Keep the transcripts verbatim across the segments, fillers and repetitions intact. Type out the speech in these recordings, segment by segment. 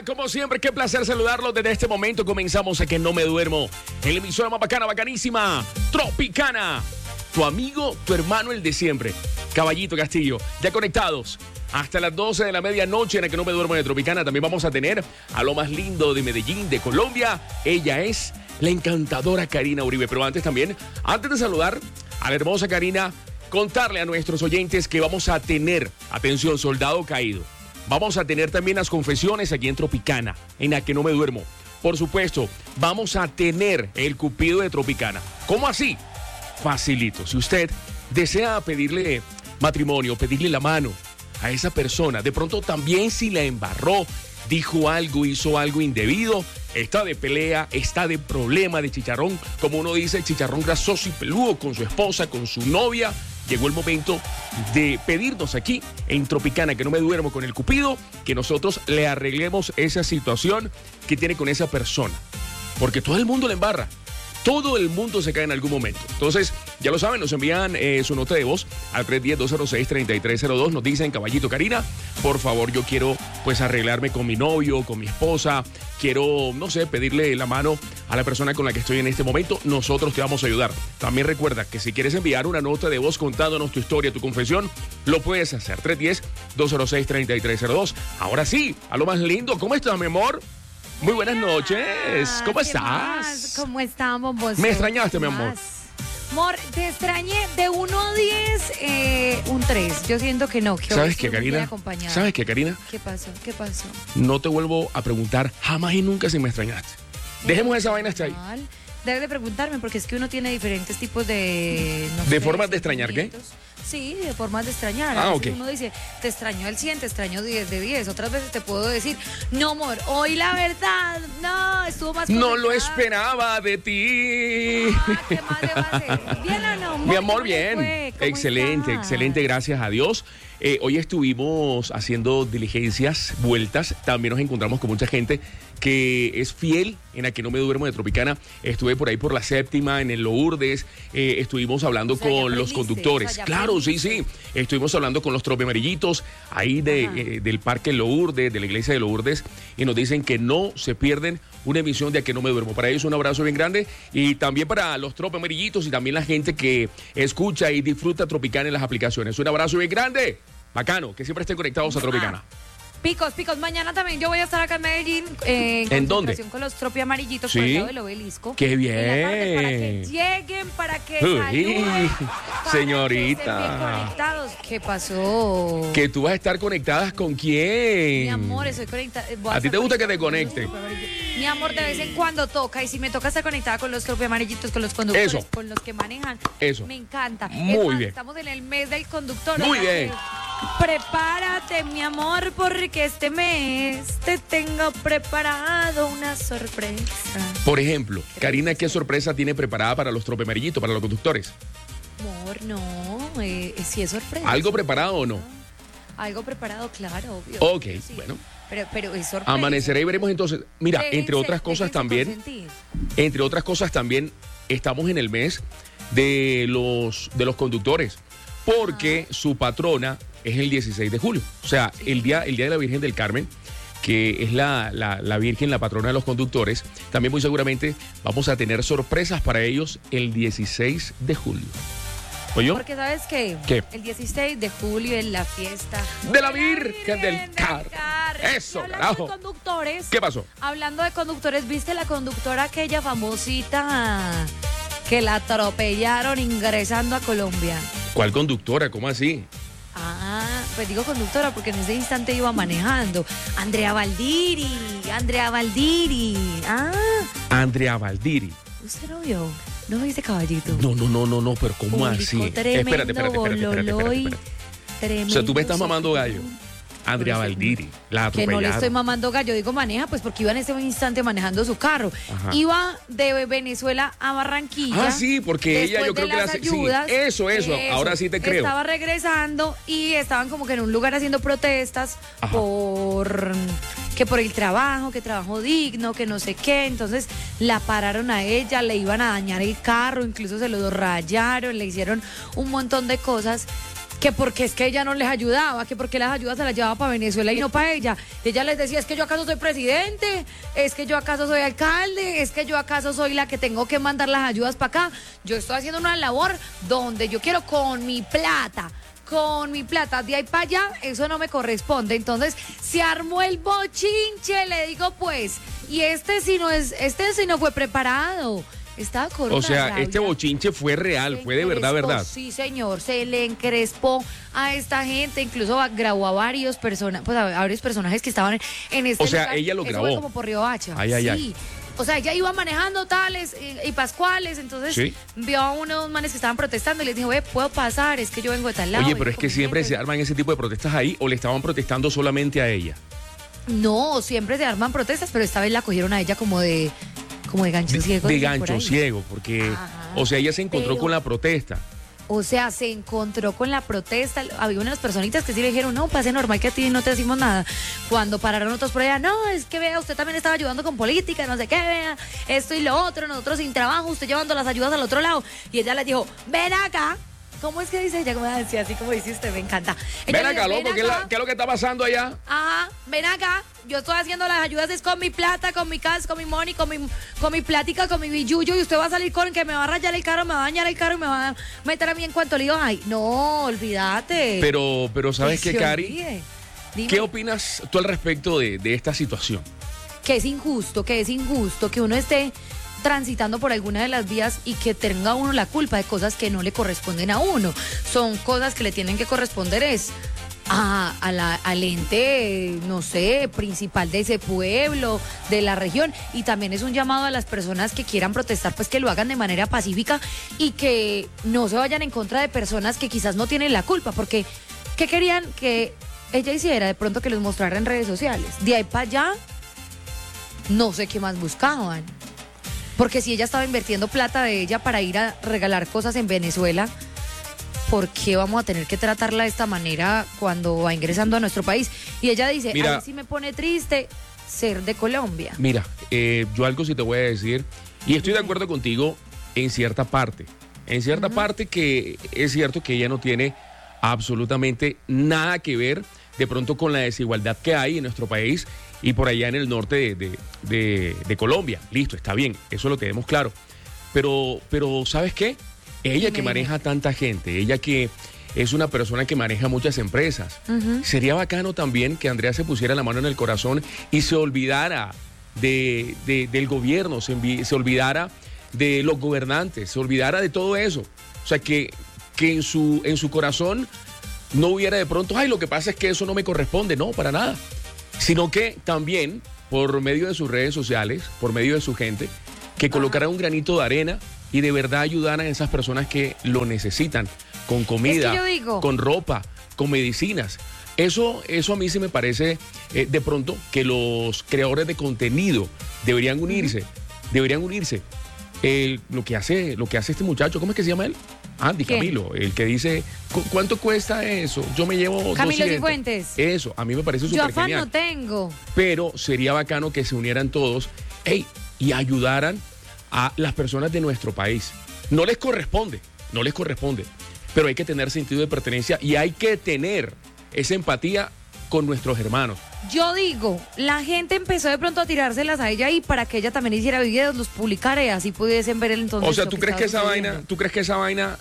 como siempre, qué placer saludarlos. Desde este momento comenzamos a Que No Me Duermo. En la emisora más bacana, bacanísima, Tropicana. Tu amigo, tu hermano, el de siempre. Caballito Castillo, ya conectados. Hasta las doce de la medianoche en la Que No Me Duermo de Tropicana. También vamos a tener a lo más lindo de Medellín, de Colombia. Ella es la encantadora Karina Uribe. Pero antes también, antes de saludar a la hermosa Karina, contarle a nuestros oyentes que vamos a tener, atención, soldado caído. Vamos a tener también las confesiones aquí en Tropicana, en la Que No Me Duermo. Por supuesto, vamos a tener el cupido de Tropicana. ¿Cómo así? Facilito. Si usted desea pedirle matrimonio, pedirle la mano a esa persona, de pronto también si la embarró, dijo algo, hizo algo indebido, está de pelea, está de problema, de chicharrón, como uno dice, chicharrón grasoso y peludo con su esposa, con su novia. Llegó el momento de pedirnos aquí en Tropicana, Que No Me Duermo con el Cupido, que nosotros le arreglemos esa situación que tiene con esa persona. Porque todo el mundo le embarra. Todo el mundo se cae en algún momento. Entonces, ya lo saben, nos envían eh, su nota de voz al tres uno cero, dos cero seis, tres tres cero dos. Nos dicen, caballito Karina, por favor, yo quiero pues arreglarme con mi novio, con mi esposa. Quiero, no sé, pedirle la mano a la persona con la que estoy en este momento. Nosotros te vamos a ayudar. También recuerda que si quieres enviar una nota de voz contándonos tu historia, tu confesión, lo puedes hacer. tres uno cero, dos cero seis, tres tres cero dos. Ahora sí, a lo más lindo. ¿Cómo estás, mi amor? Muy buenas noches. ¿Cómo estás? Más? ¿Cómo estamos vos? ¿Me extrañaste, mi amor? Amor, te extrañé de uno a diez, eh, un tres. Yo siento que no. Que ¿Sabes qué, Karina? ¿Sabes qué, Karina? ¿Qué pasó? ¿Qué pasó? No te vuelvo a preguntar jamás y nunca si me extrañaste. Dejemos esa vaina hasta ahí. Debes de preguntarme porque es que uno tiene diferentes tipos de... No ¿De sé, formas de extrañar qué? Sí, de formas de extrañar. Ah, ok. Uno dice, te extraño el cien, te extraño diez de diez. Otras veces te puedo decir, no, amor, hoy la verdad, no, estuvo más... No lo esperaba de ti. Ah, ¿qué más le va a hacer? ¿Bien o no, amor? Mi amor, bien. Excelente, estás? excelente, gracias a Dios. Eh, hoy estuvimos haciendo diligencias, vueltas. También nos encontramos con mucha gente que es fiel en la Que No Me Duermo de Tropicana. Estuve por ahí por la séptima, en el Lourdes. Eh, estuvimos hablando O sea, con los conductores. O sea, claro, sí, sí. Estuvimos hablando con los tropeamarillitos ahí de, eh, del Parque Lourdes, de la iglesia de Lourdes. Y nos dicen que no se pierden una emisión de A Que No Me Duermo. Para ellos un abrazo bien grande. Y también para los tropeamarillitos y también la gente que escucha y disfruta Tropicana en las aplicaciones. Un abrazo bien grande. Bacano, que siempre estén conectados a Tropicana. Ah. Picos, picos, mañana también yo voy a estar acá en Medellín eh, ¿En dónde? Con los tropi amarillitos ¿Sí? por el lado del obelisco. ¡Qué bien! En la tarde, para que lleguen, para que Uy, saluden, para señorita. que estén bien conectados. ¿Qué pasó? Que tú vas a estar conectadas con quién. Mi amor, estoy conectada. voy ¿A ti estar te gusta que te conectada con conecte? los tropi amarillitos. Mi amor, de vez en cuando toca. Y si me toca estar conectada con los tropi amarillitos, con los conductores, Eso. con los que manejan, Eso. me encanta. Muy Es más, bien. Estamos en el mes del conductor. Muy o sea bien. que prepárate, mi amor, porque este mes te tengo preparado una sorpresa. Por ejemplo, Karina, ¿qué sorpresa tiene preparada para los tropeamarillitos, para los conductores? Amor, no, eh, si es sorpresa. ¿Algo preparado o no? Algo preparado, claro, obvio. Ok, Sí. bueno. Pero, pero es sorpresa. Amanecerá y veremos entonces. Mira, Déjense- entre otras cosas déjense también, consentir. entre otras cosas también, estamos en el mes de los, de los conductores, porque su patrona es el dieciséis de julio. O sea, el día, el día de la Virgen del Carmen, que es la, la, la Virgen, la patrona de los conductores. También muy seguramente vamos a tener sorpresas para ellos el dieciséis de julio. ¿Oyó? Porque ¿sabes qué? ¿Qué? El dieciséis de julio es la fiesta De la Virgen del Carmen. Carmen. Eso, Y hablando carajo. de conductores. ¿Qué pasó? Hablando de conductores, ¿viste la conductora aquella famosita que la atropellaron ingresando a Colombia? ¿Cuál conductora? ¿Cómo así? Ah, pues digo conductora porque en ese instante iba manejando. Andrea Valdiri, Andrea Valdiri. Ah, Andrea Valdiri. ¿usted no vio? ¿No viste, caballito? No, no, no, no, no, pero ¿cómo Publicó así? tremendo Espérate, espérate, espérate, espérate, espérate, bololoy, espérate. tremendo O sea, tú me estás mamando gallo. sofón. Andrea Pero sí, Valdiri, la Que no le estoy atropellaron. mamando gallo, digo maneja, pues porque iba en ese instante manejando su carro. Ajá. Iba de Venezuela a Barranquilla. Ah, sí, porque ella yo después creo de que las hace- sí, ayudas, eso, eso, ahora sí te creo. Estaba regresando y estaban como que en un lugar haciendo protestas Ajá. por que por el trabajo, que trabajo digno, que no sé qué. Entonces la pararon a ella, le iban a dañar el carro, incluso se lo rayaron, le hicieron un montón de cosas. que porque es que ella no les ayudaba, que porque las ayudas se las llevaba para Venezuela y no para ella. Ella les decía, es que yo acaso soy presidente, es que yo acaso soy alcalde, es que yo acaso soy la que tengo que mandar las ayudas para acá. Yo estoy haciendo una labor donde yo quiero con mi plata, con mi plata, de ahí para allá, eso no me corresponde. Entonces, se armó el bochinche, le digo pues, y este si no es, este si no fue preparado. Estaba con O una sea, rabia. este bochinche fue real, Se fue de verdad, encrespó, verdad. Sí, señor, se le encrespó a esta gente, incluso a- grabó a varios personas, pues a, a varios personajes que estaban en, en este O sea, lugar. ella lo Eso grabó. fue como por Río Hacha. Ay, ay, sí. ay. O sea, ella iba manejando tales y, y pascuales, entonces Sí. vio a unos manes que estaban protestando y les dijo, ve, puedo pasar, es que yo vengo de tal lado. Oye, vengo pero es con que mi siempre gente". se arman ese tipo de protestas ahí o le estaban protestando solamente a ella. No, siempre se arman protestas, pero esta vez la cogieron a ella como de, como de gancho De, ciego. de dicen por gancho ahí. ciego, porque, Ajá. o sea, ella se encontró Pero- con la protesta. O sea, se encontró con la protesta. Había unas personitas que sí le dijeron, no, pase normal que a ti no te decimos nada. Cuando pararon otros por allá, no, es que vea, usted también estaba ayudando con política, no sé qué, vea, esto y lo otro, nosotros sin trabajo, usted llevando las ayudas al otro lado. Y ella les dijo, ven acá. ¿Cómo es que dice ella? ¿Cómo decía? Así como dice usted, me encanta. Ella Ven le acá, dijo, loco, ¿qué es, la- qué es lo que está pasando allá? Ajá, ven acá. Yo estoy haciendo las ayudas es con mi plata, con mi cash, con mi money, con mi, con mi plática, con mi billuyo. Y usted va a salir con que me va a rayar el carro, me va a dañar el carro y me va a meter a mí en cuanto lío. Ay, no, olvídate. Pero, pero ¿sabes Que qué, se Cari? olvide. Dime. ¿Qué opinas tú al respecto de, de esta situación? Que es injusto, que es injusto que uno esté transitando por alguna de las vías y que tenga uno la culpa de cosas que no le corresponden a uno. Son cosas que le tienen que corresponder es a, a la, al ente, no sé, principal de ese pueblo, de la región. Y también es un llamado a las personas que quieran protestar, pues que lo hagan de manera pacífica y que no se vayan en contra de personas que quizás no tienen la culpa, porque ¿qué querían que ella hiciera? De pronto que los mostrara en redes sociales. De ahí para allá, no sé qué más buscaban. Porque si ella estaba invirtiendo plata de ella para ir a regalar cosas en Venezuela, ¿por qué vamos a tener que tratarla de esta manera cuando va ingresando a nuestro país? Y ella dice, Mira, a mí sí me pone triste ser de Colombia. Mira, eh, yo algo sí te voy a decir, y estoy de acuerdo contigo en cierta parte. En cierta parte que es cierto que ella no tiene absolutamente nada que ver de pronto con la desigualdad que hay en nuestro país y por allá en el norte de, de, de, de Colombia. Listo, está bien, eso lo tenemos claro. Pero, pero ¿sabes qué? Ella que Dime. maneja tanta gente, ella que es una persona que maneja muchas empresas. Ujú. Sería bacano también que Andrea se pusiera la mano en el corazón y se olvidara de, de- del gobierno, se, envi- se olvidara de los gobernantes, se olvidara de todo eso. O sea, que, que en, su, en su corazón no hubiera de pronto, ay, lo que pasa es que eso no me corresponde, no, para nada. Sino que también, por medio de sus redes sociales, por medio de su gente, que colocara un granito de arena y de verdad ayudaran a esas personas que lo necesitan, con comida, yo digo- con ropa, con medicinas. Eso, eso a mí sí me parece eh, de pronto que los creadores de contenido deberían unirse, deberían unirse. El- lo que hace, lo que hace este muchacho, ¿cómo es que se llama él? Andy ¿Quién? Camilo, el que dice, "¿Cu- ¿cuánto cuesta eso? Yo me llevo Camilo doscientos". Cifuentes. Eso, a mí me parece Yo súper afán genial. no tengo. Pero sería bacano que se unieran todos, ey, y ayudaran a las personas de nuestro país. No les corresponde, no les corresponde, pero hay que tener sentido de pertenencia y hay que tener esa empatía con nuestros hermanos. Yo digo, la gente empezó de pronto a tirárselas a ella y para que ella también hiciera videos, los publicara y así pudiesen ver el entonces. O sea, lo ¿tú crees que esa estaba vaina, sucediendo. tú crees que esa vaina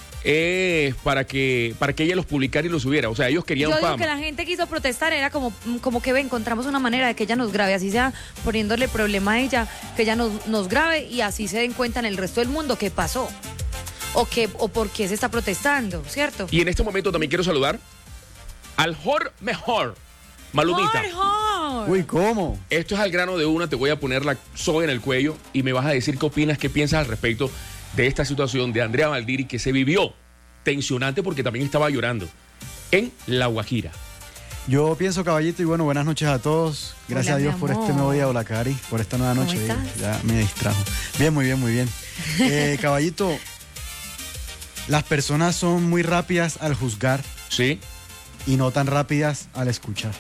es para que para que ella los publicara y los subiera? O sea, ellos querían Yo digo fama. que la gente quiso protestar, era como, como que ve, encontramos una manera de que ella nos grabe, así sea poniéndole problema a ella, que ella nos, nos grabe y así se den cuenta en el resto del mundo qué pasó o, qué, o por qué se está protestando, ¿cierto? Y en este momento también quiero saludar al Jor Mejor, Malumita. Jorge. Uy, ¿cómo? Esto es al grano de una, te voy a poner la soga en el cuello y me vas a decir qué opinas, qué piensas al respecto de esta situación de Andrea Valdiri que se vivió tensionante porque también estaba llorando en La Guajira. Yo pienso, caballito, y bueno, buenas noches a todos. Gracias Hola, a Dios mi por amor. este nuevo día. Hola, Cari, por esta nueva ¿Cómo noche. estás? Ya me distrajo. Bien, muy bien, muy bien. Eh, caballito, las personas son muy rápidas al juzgar ¿Sí? y no tan rápidas al escuchar.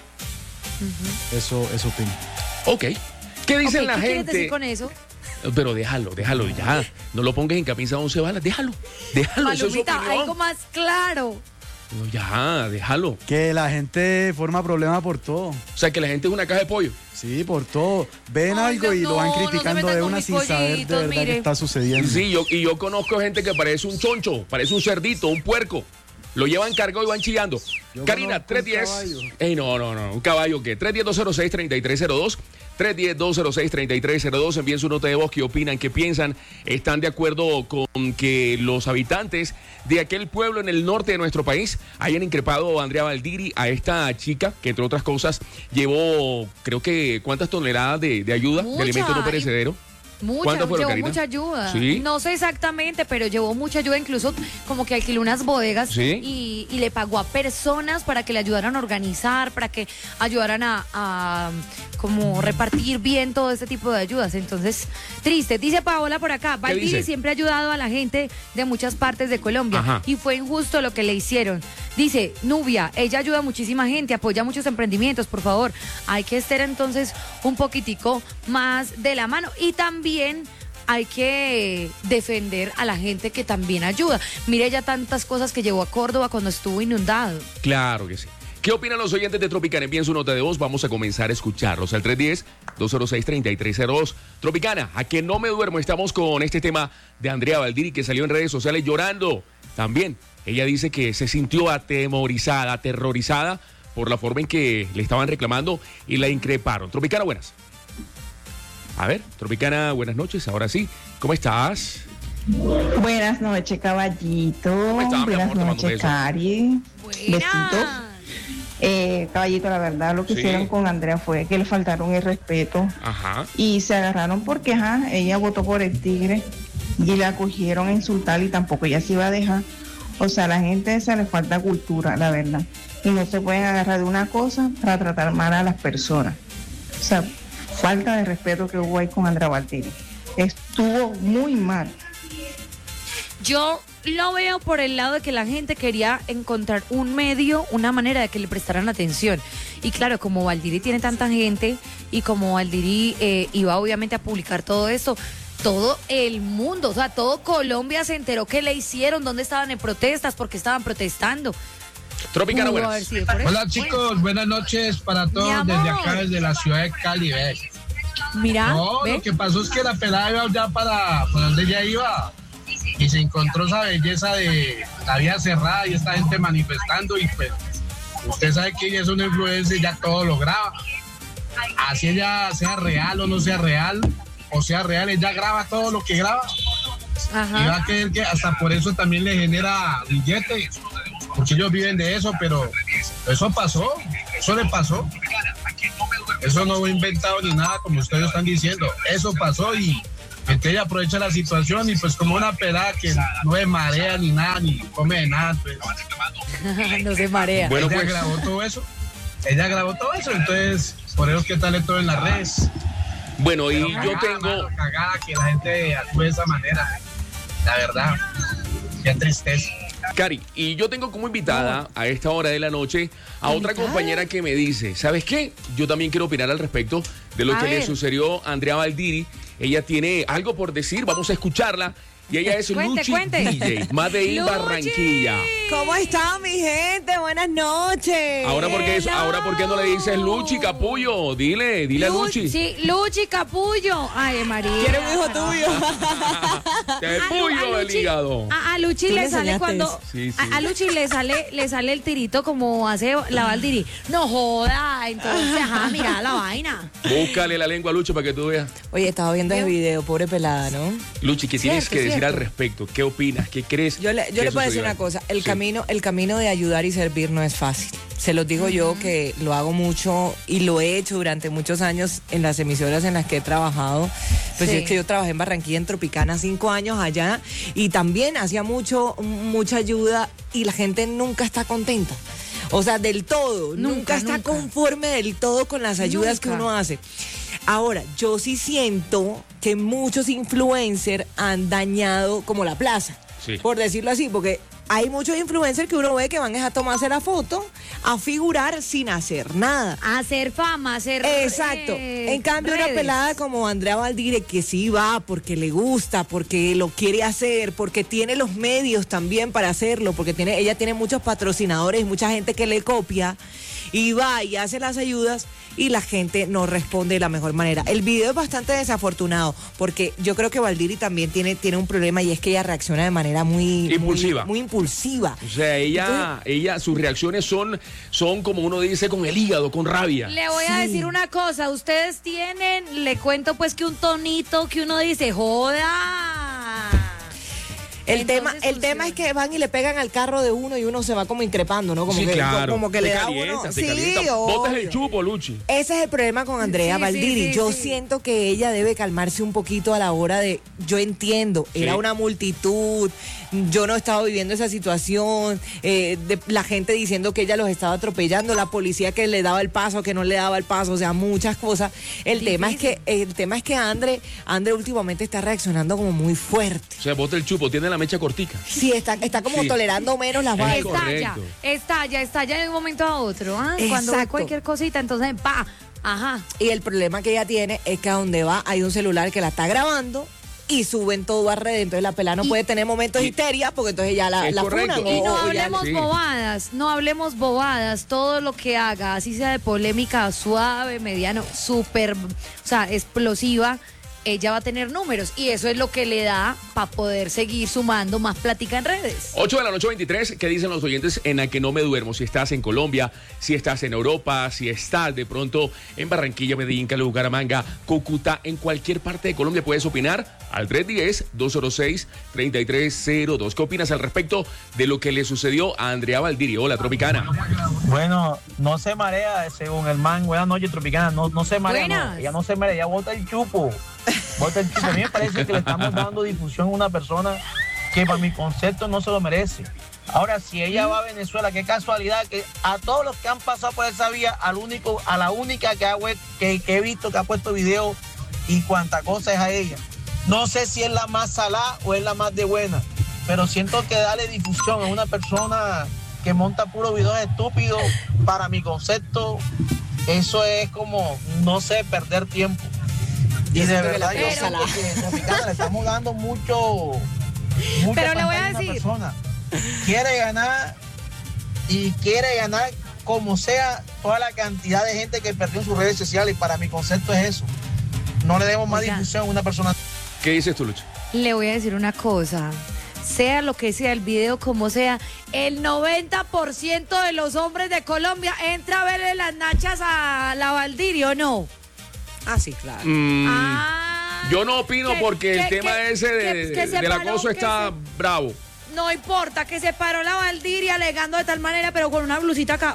Eso, eso opino. Ok. ¿Qué dicen Ok, la ¿qué quieres gente? decir con eso? Pero déjalo, déjalo ya. No lo pongas en camisa once balas, déjalo. Déjalo, eso es su Malumita, opinión. algo más claro. No, ya, déjalo. Que la gente forma problema por todo. O sea, que la gente es una caja de pollo. Sí, por todo. Ven Ay, algo y no, lo van no se criticando metan de con una mis sin saber de pollitos, verdad mire. qué está sucediendo. Sí, yo, y yo conozco gente que parece un choncho, parece un cerdito, un puerco. Lo llevan cargado y van chillando. Yo Karina, conozco tres un diez. caballo. Ey, no, no, no. ¿Un caballo qué? tres diez, dos cero seis, tres tres cero dos. tres diez, dos cero seis, tres tres cero dos. Envíen su nota de voz. ¿Qué opinan? ¿Qué piensan? ¿Están de acuerdo con que los habitantes de aquel pueblo en el norte de nuestro país hayan increpado a Andrea Valdiri, a esta chica que, entre otras cosas, llevó, creo que, ¿cuántas toneladas de, de ayuda, Mucha. de alimento no perecedero? Mucha, ¿Cuánto fueron, llevó Karina? mucha ayuda. ¿Sí? No sé exactamente, pero llevó mucha ayuda. Incluso como que alquiló unas bodegas ¿Sí? y, y le pagó a personas para que le ayudaran a organizar, para que ayudaran a, a como repartir bien todo este tipo de ayudas. Entonces, triste. Dice Paola por acá, Valdiri dice? siempre ha ayudado a la gente de muchas partes de Colombia. Ajá. Y fue injusto lo que le hicieron. Dice, Nubia, ella ayuda a muchísima gente, apoya muchos emprendimientos, por favor. Hay que estar entonces un poquitico más de la mano. Y también hay que defender a la gente que también ayuda. Mire ya tantas cosas que llevó a Córdoba cuando estuvo inundado. Claro que sí. ¿Qué opinan los oyentes de Tropicana? Envíen su nota de voz. Vamos a comenzar a escucharlos al tres diez, dos cero seis, tres tres cero dos. Tropicana, a que no me duermo. Estamos con este tema de Andrea Valdiri, que salió en redes sociales llorando. También ella dice que se sintió atemorizada, aterrorizada por la forma en que le estaban reclamando y la increparon. Tropicana, buenas. A ver, Tropicana, buenas noches. Ahora sí, ¿cómo estás? Buenas noches, caballito. ¿Cómo estás, mi Buenas amor? Te mando un noches, beso. Cari. Besitos. Eh, caballito, la verdad, lo que Sí. hicieron con Andrea fue que le faltaron el respeto Ajá. y se agarraron porque ajá, ella votó por el Tigre y la cogieron a insultar y tampoco ella se iba a dejar. O sea, a la gente esa le falta cultura, la verdad. Y no se pueden agarrar de una cosa para tratar mal a las personas. O sea, falta de respeto que hubo ahí con Andrea Valdiri. Estuvo muy mal. Yo lo veo por el lado de que la gente quería encontrar un medio, una manera de que le prestaran atención. Y claro, como Valdiri tiene tanta gente y como Valdiri eh, iba obviamente a publicar todo esto, todo el mundo, o sea, todo Colombia se enteró que le hicieron, dónde estaban en protestas, porque estaban protestando. Tropicana, Pudo buenas. haber sido por eso. Hola chicos, buenas noches para Mi todos amor. desde acá, desde la ciudad de Cali. ¿Ves? Mira, No, ¿ve? lo que pasó es que la pelada iba ya para, para donde ella iba y se encontró esa belleza de la vía cerrada y esta gente manifestando y pues usted sabe que ella es una influencer, ya todo lo graba. Así ella sea real o no sea real, o sea real, ella graba todo lo que graba y va Ajá. a creer que hasta por eso también le genera billetes, porque ellos viven de eso, pero eso pasó, eso le pasó. Eso no fue inventado ni nada como ustedes están diciendo. Eso pasó y entonces ella aprovecha la situación y pues como una pelada que no es marea ni nada, ni come de nada, pues No se marea. Bueno, ella pues. grabó todo eso. Ella grabó todo eso, entonces por eso que sale todo en las redes. Bueno, y Pero yo cagada, tengo... mano, cagada que la gente actúe de esa manera. La verdad, qué tristeza. Cari, y yo tengo como invitada a esta hora de la noche a otra ¿Invitada? compañera que me dice, ¿sabes qué? Yo también quiero opinar al respecto de lo A que le ver. sucedió a Andrea Valdiri. Ella tiene algo por decir, vamos a escucharla. Y ella es Cuente, Luchi cuente. D J, Madrid Luchi. Barranquilla. ¿Cómo está mi gente? Buenas noches. Ahora porque es, Hello. ahora por qué no le dices Luchi Capullo, dile, dile a Luchi. Sí, Luchi Capullo. Ay, María. ¿Quieres un hijo tuyo? Te A Lu- pullo a el Luchi- hígado. A, a Luchi Tú le le sale enseñaste cuando eso. Sí, sí. A, a Luchi le sale le sale el tirito como hace la Valdiri. No joda, entonces ajá, mira la vaina. Búscale la lengua a Luchi para que tú veas. Oye, estaba viendo el video, pobre pelada, ¿no? Luchi, ¿qué tienes Cierto, que decir cierto. al respecto? ¿Qué opinas? ¿Qué crees? Yo le, yo que le puedo sucedió decir una ahí? cosa, el Sí. camino, el camino de ayudar y servir no es fácil. Se los digo yo que lo hago mucho y lo he hecho durante muchos años en las emisoras en las que he trabajado. Pues Sí. es que yo trabajé en Barranquilla, en Tropicana, cinco años allá y también hacía mucho, mucha ayuda y la gente nunca está contenta. O sea, del todo, nunca, Nunca, está nunca. conforme del todo con las ayudas que Nunca. uno hace. Ahora, yo sí siento que muchos influencers han dañado como la plaza, Sí. por decirlo así, porque hay muchos influencers que uno ve que van a tomarse la foto, a figurar sin hacer nada. A hacer fama, a hacer... Exacto. eh, En cambio, redes. una pelada como Andrea Valdire, que sí va porque le gusta, porque lo quiere hacer, porque tiene los medios también para hacerlo, porque tiene, ella tiene muchos patrocinadores y mucha gente que le copia, y va y hace las ayudas y la gente no responde de la mejor manera. El video es bastante desafortunado porque yo creo que Valdiri también tiene, tiene un problema, y es que ella reacciona de manera muy Impulsiva. Muy, muy impulsiva. O sea, ella, Entonces, ella, sus reacciones son, son como uno dice, con el hígado, con rabia. Le voy a Sí. decir una cosa, ustedes tienen, le cuento pues que un tonito que uno dice, joda. El tema, Entonces el tema es funciona. que van y le pegan al carro de uno y uno se va como increpando, ¿no? Como Sí, que, claro. como que Te le da calienta, uno. te Sí, calienta. Botas el obvio. chupo, Luchi. Ese es el problema con Andrea Sí, sí, Valdiri. sí, Yo sí. siento que ella debe calmarse un poquito a la hora de. Yo entiendo, Sí. era una multitud, yo no estaba viviendo esa situación, eh, de, la gente diciendo que ella los estaba atropellando, la policía que le daba el paso, que no le daba el paso, o sea, muchas cosas. El Difícil. tema es que el tema es que Andre, Andre últimamente está reaccionando como muy fuerte. O sea, bota el chupo, tiene la mecha cortica. Sí, está, está como Sí. tolerando menos las Es vainas. Estalla, correcto. estalla, estalla de un momento a otro. ¿ah? Cuando ve Exacto. cualquier cosita, entonces, pa, ajá. Y el problema que ella tiene es que a donde va hay un celular que la está grabando y suben todo a redes. Entonces la pelada no Y- puede tener momentos de histeria porque entonces ya la, Es la correcto. funan. Y Y no o- o ya- hablemos sí. bobadas, no hablemos bobadas, todo lo que haga, así sea de polémica suave, mediano, súper, o sea, explosiva, ella va a tener números y eso es lo que le da para poder seguir sumando más plática en redes. ocho de la noche, veintitrés. ¿Qué dicen los oyentes en la que no me duermo? Si estás en Colombia, si estás en Europa, si estás de pronto en Barranquilla, Medellín, Cali, Bucaramanga, Cúcuta, en cualquier parte de Colombia puedes opinar al tres uno cero, dos cero seis, tres tres cero dos. ¿Qué opinas al respecto de lo que le sucedió a Andrea Valdiri? Hola, Tropicana. Bueno, no se marea, según el man. Buenas noches, Tropicana. No, no se marea. Buenas. No, ella no se marea, ella bota el chupo. Bota el chupo. A mí me parece que le estamos dando difusión a una persona que, para mi concepto, no se lo merece. Ahora, si ella va a Venezuela, qué casualidad que a todos los que han pasado por esa vía, al único, a la única que, ha, que, que he visto que ha puesto video y cuánta cosa es a ella. No sé si es la más salada o es la más de buena, pero siento que darle difusión a una persona que monta puros videos estúpidos, para mi concepto, eso es como, no sé, perder tiempo. Y Yo de siento que verdad la yo peor siento salada. que Tropicana le estamos dando mucho, mucha Pero le voy a pantalla una decir- persona. Quiere ganar y quiere ganar como sea toda la cantidad de gente que perdió en sus redes sociales, y para mi concepto es eso. No le demos más Oiga. difusión a una persona. ¿Qué dices tú, Luchi? Le voy a decir una cosa, sea lo que sea el video, como sea, el noventa por ciento de los hombres de Colombia entra a verle las nachas a la Valdiri, ¿o no? Ah, sí, claro. Mm, Ah, yo no opino que- porque el que- tema que- ese de- que- que se del paró, acoso que está se- bravo. No importa que se paró la Valdiri alegando de tal manera, pero con una blusita acá.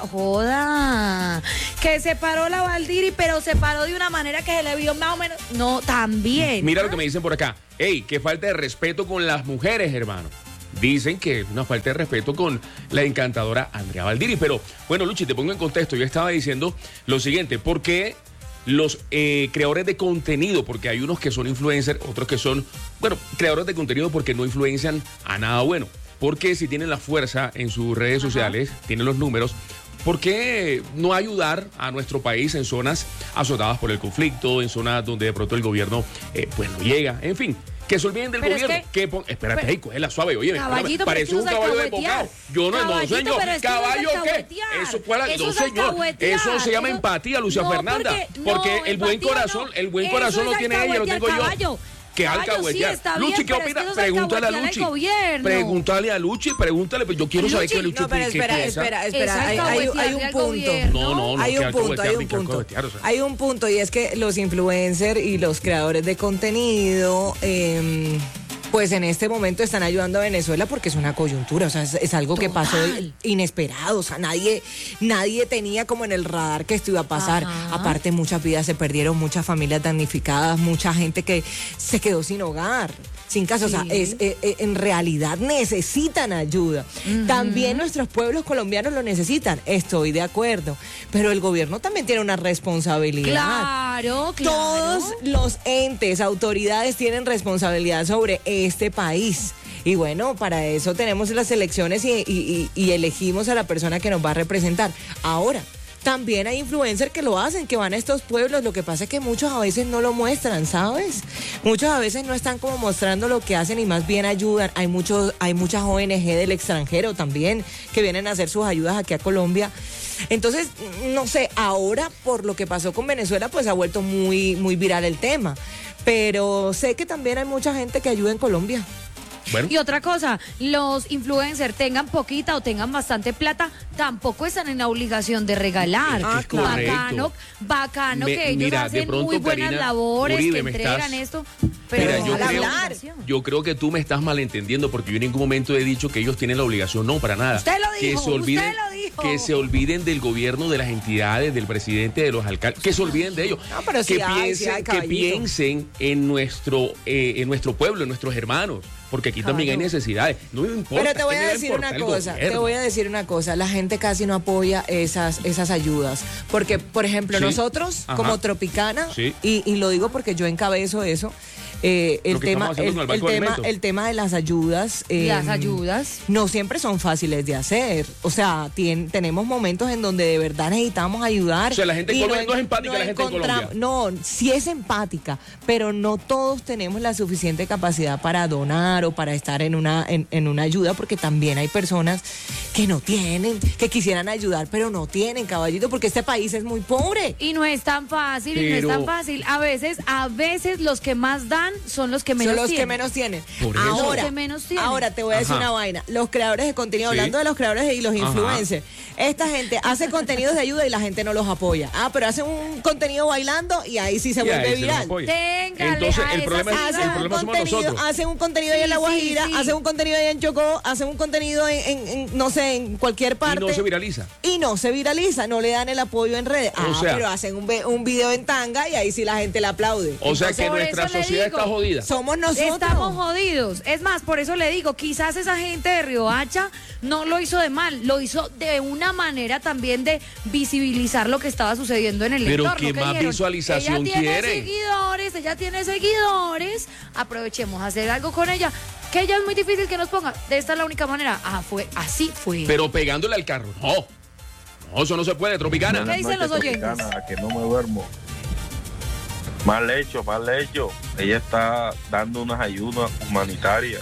Joda. Que se paró la Valdiri, pero se paró de una manera que se le vio más o menos. No, también. Mira lo que me dicen por acá. Ey, qué falta de respeto con las mujeres, hermano. Dicen que es una falta de respeto con la encantadora Andrea Valdiri. Pero, bueno, Luchi, te pongo en contexto. Yo estaba diciendo lo siguiente. ¿Por qué los eh, creadores de contenido? Porque hay unos que son influencers, otros que son, bueno, creadores de contenido porque no influencian a nada bueno. Porque si tienen la fuerza en sus redes sociales, tienen los números, ¿por qué no ayudar a nuestro país en zonas azotadas por el conflicto, en zonas donde de pronto el gobierno eh, pues no llega? En fin, que se olviden del Pero es gobierno. que- Que pon- espérate, pero- ahí, cógela suave, oye, Caballito, pero parece es que no un es caballo de alcahuetear. bocado. Yo no, no, Caballito, señor, pero es que no es caballo qué, alcahuetear. eso cuál, Eso no es señor, alcahuetear. eso se llama Eso- empatía, Lucia No, Fernanda, porque- porque, no, el buen empatía corazón, no. el buen Eso corazón es lo tiene ella, lo tengo yo. alcahuetear, caballo. Que Caballo, sí, alcahuetear. está Luchi, bien, ¿qué pero es opina? que eso es Pregúntale a alcahuetear al Luchi. gobierno. Pregúntale a Luchi, pregúntale, pues yo quiero saber Luchi, qué Luchi No, pero qué espera, piensa. espera, Es espera. Hay, hay- hay alcahuetearle un al punto. gobierno. No, no, no, hay que un punto, alcahuetear, hay ni un que punto. alcahuetear, o sea. Hay un punto y es que los influencers y los creadores de contenido, eh, pues en este momento están ayudando a Venezuela porque es una coyuntura, o sea, es, es algo que pasó Total. inesperado, o sea, nadie, nadie tenía como en el radar que esto iba a pasar. Ajá. Aparte, muchas vidas se perdieron, muchas familias damnificadas, mucha gente que se quedó sin hogar. Sin casa, o sea, Sí. es, eh, eh, en realidad necesitan ayuda. También nuestros pueblos colombianos lo necesitan, estoy de acuerdo, pero el gobierno también tiene una responsabilidad. Claro, claro. Todos los entes, autoridades tienen responsabilidad sobre este país. Y bueno, para eso tenemos las elecciones y, y, y, y elegimos a la persona que nos va a representar. Ahora, también hay influencers que lo hacen, que van a estos pueblos. Lo que pasa es que muchos a veces no lo muestran, ¿sabes? Muchos a veces no están como mostrando lo que hacen y más bien ayudan. Hay muchos, hay muchas O N Ge del extranjero también que vienen a hacer sus ayudas aquí a Colombia. Entonces, no sé, ahora por lo que pasó con Venezuela, pues ha vuelto muy, muy viral el tema. Pero sé que también hay mucha gente que ayuda en Colombia. Bueno. Y otra cosa, los influencers tengan poquita o tengan bastante plata, tampoco están en la obligación de regalar. Es que es bacano, bacano Me- que ellos mira, de hacen pronto, muy buenas Karina labores, Uribe, que me entregan estás- esto, pero Mira, yo a la creo, obligación. yo creo que tú me estás malentendiendo porque yo en ningún momento he dicho que ellos tienen la obligación, no, para nada. Usted lo que dijo, se olviden, usted lo dijo. Que se olviden del gobierno, de las entidades, del presidente, de los alcaldes, que se olviden de ellos. No, pero sí que, hay, piensen, sí hay, que caballito. piensen en nuestro, eh, en nuestro pueblo, en nuestros hermanos, porque aquí también hay Claro. necesidades. No me importa. Pero te voy ¿qué me a va decir importar una el cosa, te gobierno? voy a decir una cosa, la gente casi no apoya esas, esas ayudas, porque por ejemplo Sí. nosotros Ajá. como Tropicana, Sí. y, y lo digo porque yo encabezo eso, eh, el, Lo que tema, estamos haciendo el, con el el Banco de tema, Alimentos. el tema de las ayudas, eh, Las ayudas. no siempre son fáciles de hacer, o sea, tien- tenemos momentos en donde de verdad necesitamos ayudar. O sea, la gente en y Colombia no es empática, la gente en encontra- Colombia. No, sí es empática, pero no todos tenemos la suficiente capacidad para donar o para estar en una, en, en una ayuda, porque también hay personas que no tienen, que quisieran ayudar, pero no tienen, caballito, porque este país es muy pobre. Y no es tan fácil, y no Pero- es tan fácil. A veces, a veces los que más dan son los que menos Son los tienen. que menos tienen. Por eso. Ahora, Los que menos tienen. ahora te voy a decir Ajá. una vaina. Los creadores de contenido, Sí. hablando de los creadores y los Ajá. influencers, esta gente hace contenidos de ayuda y la gente no los apoya. Ah, pero hacen un contenido bailando y ahí sí se Y vuelve ahí se nos viral. apoya. Téngale Entonces, a el esa problema, es, ciudad. el Hacen un, problema somos contenido, nosotros. hacen un contenido ahí en Sí, La Guajira, sí, sí. hacen un contenido ahí en Chocó, hacen un contenido en, en- en, no sé, en cualquier parte. Y no se viraliza. Y no se viraliza, no le dan el apoyo en redes. O Ah, sea- pero hacen un, ve- un video en tanga y ahí sí la gente le aplaude. O sea que por nuestra eso le sociedad digo, está jodida. Somos nosotros. Estamos jodidos. Es más, por eso le digo, quizás esa gente de Riohacha no lo hizo de mal, lo hizo de una manera también de visibilizar lo que estaba sucediendo en el Pero entorno. ¿qué ¿Qué más dijeron? visualización ella tiene quiere? seguidores, ella tiene seguidores, aprovechemos a hacer algo con ella. Que ella es muy difícil que nos ponga. De esta es la única manera. Ah, fue, así fue. Pero pegándole al carro. No. No, eso no se puede, Tropicana. ¿Qué dicen los oyentes? Tropicana, que no me duermo. Mal hecho, mal hecho. Ella está dando unas ayudas humanitarias.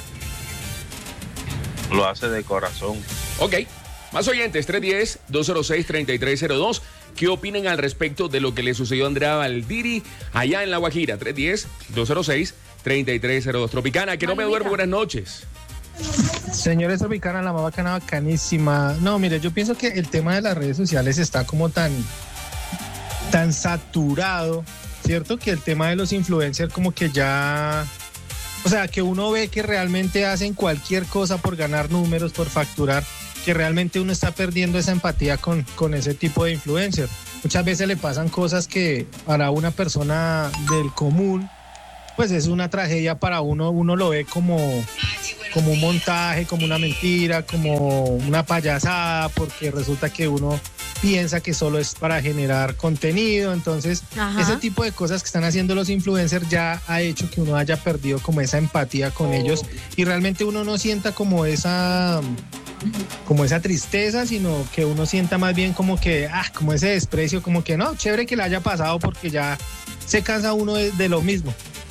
Lo hace de corazón. Ok. Más oyentes, tres uno cero, dos cero seis, tres tres cero dos. ¿Qué opinan al respecto de lo que le sucedió a Andrea Valdiri allá en La Guajira? tres uno cero, dos cero seis, tres tres cero dos. Tropicana, que no me Malumita. duermo, buenas noches. Señores Tropicana, la más bacana, bacanísima. No, mire, yo pienso que el tema de las redes sociales está como tan, tan saturado, ¿cierto? Que el tema de los influencers como que ya... O sea, que uno ve que realmente hacen cualquier cosa por ganar números, por facturar, que realmente uno está perdiendo esa empatía con, con ese tipo de influencer. Muchas veces le pasan cosas que para una persona del común, pues es una tragedia para uno, uno lo ve como, como un montaje, como una mentira, como una payasada, porque resulta que uno piensa que solo es para generar contenido. Entonces, Ajá. ese tipo de cosas que están haciendo los influencers ya ha hecho que uno haya perdido como esa empatía con ellos y realmente uno no sienta como esa como esa tristeza, sino que uno sienta más bien como que, ah, como ese desprecio, como que no, chévere que le haya pasado porque ya se cansa uno de, de lo mismo.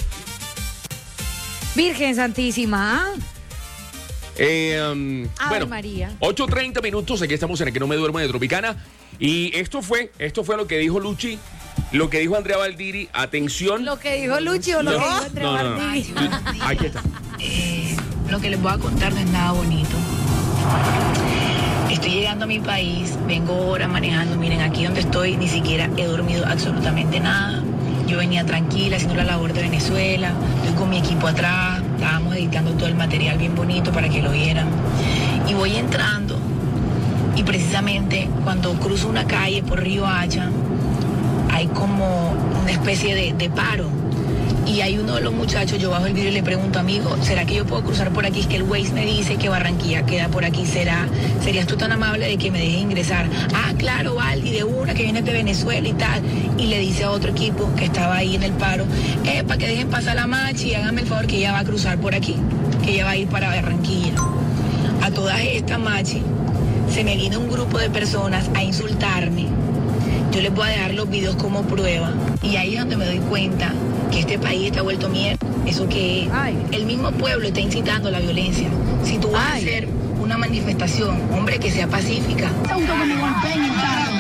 Virgen Santísima. Eh, um, Ave bueno, María. ocho treinta minutos, aquí estamos en el que no me duermo de Tropicana. Y esto fue, esto fue lo que dijo Luchi, lo que dijo Andrea Valdiri. Atención. Lo que dijo Luchi o lo No, que dijo Andrea no, no, no. Valdiri. Aquí está. Eh, lo que les voy a contar no es nada bonito. Estoy llegando a mi país, vengo ahora manejando. Miren, aquí donde estoy ni siquiera he dormido absolutamente nada. Yo venía tranquila haciendo la labor de Venezuela, estoy con mi equipo atrás, estábamos editando todo el material bien bonito para que lo vieran. Y voy entrando y precisamente cuando cruzo una calle por Riohacha hay como una especie de, de paro. Y hay uno de los muchachos, yo bajo el vidrio y le pregunto, amigo, ¿será que yo puedo cruzar por aquí? Es que el Waze me dice que Barranquilla queda por aquí. ¿Será? ¿Serías tú tan amable de que me dejes ingresar? Ah, claro, Valdi, de una que viene de Venezuela y tal. Y le dice a otro equipo que estaba ahí en el paro, eh, para que dejen pasar la marcha y háganme el favor que ella va a cruzar por aquí. que ella va a ir para Barranquilla. A todas estas, Machi, se me viene un grupo de personas a insultarme. Yo les voy a dejar los videos como prueba. Y ahí es donde me doy cuenta que este país está vuelto mierda. Eso que Ay. el mismo pueblo está incitando a la violencia. Si tú vas Ay. a hacer una manifestación, hombre, que sea pacífica. Auto que me golpeen el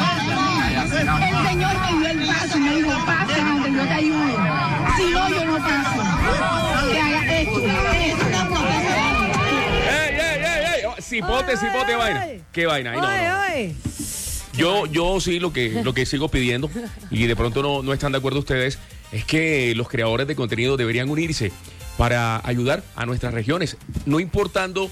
carro. El señor me dio el paso y me dijo, pasa donde yo te ayudo. Si no, yo no paso. Que haga esto. Es una protesta. ¡Ey, ey, ey, ey! Oh, cipote, cipote, Ay, vaina. ay. ¿Qué vaina? Ay, no, Oye, no. oye. Yo, yo sí lo que, lo que sigo pidiendo, y de pronto no, no están de acuerdo ustedes, es que los creadores de contenido deberían unirse para ayudar a nuestras regiones, no importando